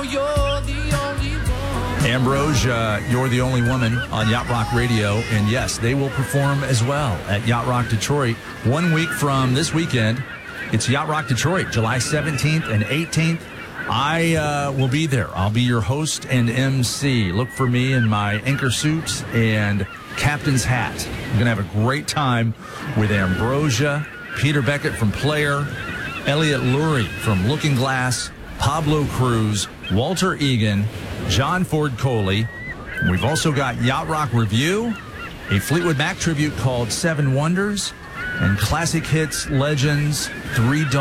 Ambrosia, You're the Only Woman on Yacht Rock Radio. And yes, they will perform as well at Yacht Rock Detroit 1 week from this weekend. It's Yacht Rock Detroit, July 17th and 18th. I will be there. I'll be your host and MC. Look for me in my anchor suit and captain's hat. I'm going to have a great time with Ambrosia, Peter Beckett from Player, Elliot Lurie from Looking Glass, Pablo Cruz, Walter Egan, John Ford Coley. We've also got Yacht Rock Review, a Fleetwood Mac tribute called Seven Wonders, and classic hits, legends, Three